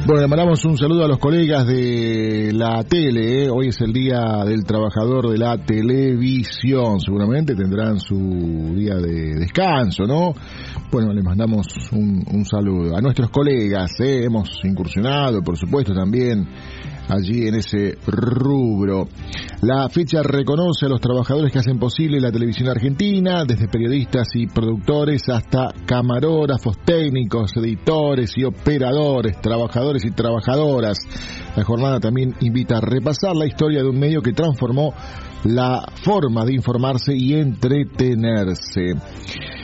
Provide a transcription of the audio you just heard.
Bueno, le mandamos un saludo a los colegas de la tele, Hoy es el Día del Trabajador de la Televisión. Seguramente tendrán su día de descanso, ¿no? Bueno, les mandamos un saludo a nuestros colegas, Hemos incursionado, por supuesto, también allí en ese rubro. La fecha reconoce a los trabajadores que hacen posible la televisión argentina, desde periodistas y productores hasta camarógrafos, técnicos, editores y operadores, trabajadores y trabajadoras. La jornada también invita a repasar la historia de un medio que transformó la forma de informarse y entretenerse.